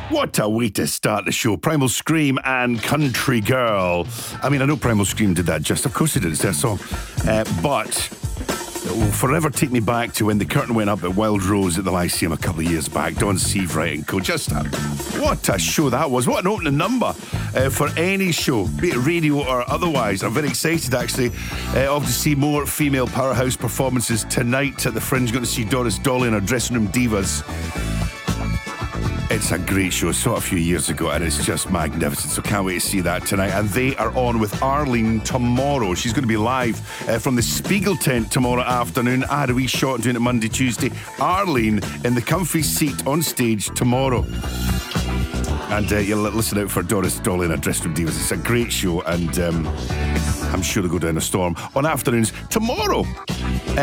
What a way to start the show. Primal Scream and Country Girl. I mean, I know Primal Scream did that just. Of course it did. It's their song. But it will forever take me back to when the curtain went up at Wild Rose at the Lyceum a couple of years back. Don Seabright and co. What a show that was. What an opening number for any show, be it radio or otherwise. I'm very excited, actually, to see more female powerhouse performances tonight at the Fringe. Going to see Doris Dolly and her Dressing Room Divas. It's a great show. I saw it a few years ago and it's just magnificent. So can't wait to see that tonight. And they are on with Arlene tomorrow. She's going to be live from the Spiegel tent tomorrow afternoon. I had a wee shot doing it Monday, Tuesday. Arlene in the comfy seat on stage tomorrow. And you'll listen out for Doris Dolly and her Dressing Room Divas. It's a great show and I'm sure they'll go down a storm on afternoons tomorrow.